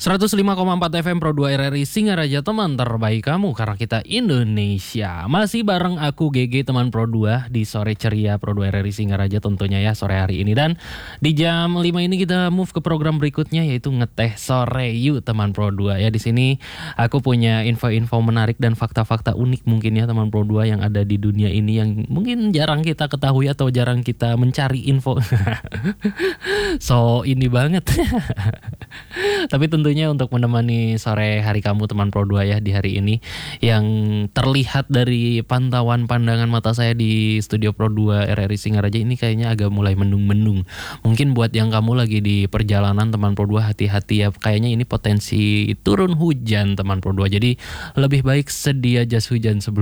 105,4 FM Pro 2 RRI Singaraja, teman terbaik kamu karena kita Indonesia. Masih bareng aku GG teman Pro 2 di sore ceria Pro 2 RRI Singaraja tentunya ya sore hari ini. Dan di jam 5 ini kita move ke program berikutnya yaitu ngeteh sore yuk teman Pro 2 ya. Di sini aku punya info-info menarik dan fakta-fakta unik mungkin ya teman Pro 2 yang ada di dunia ini yang mungkin jarang kita ketahui atau jarang kita mencari info. So ini banget. Tapi tentunya untuk menemani sore hari kamu teman Pro 2 ya di hari ini, yang terlihat dari pantauan pandangan mata saya di studio Pro 2 RRI Singaraja ini kayaknya agak mulai mendung-mendung. Mungkin buat yang kamu lagi di perjalanan teman Pro 2 hati-hati ya, kayaknya ini potensi turun hujan teman Pro 2. Jadi lebih baik sedia jas hujan sebelum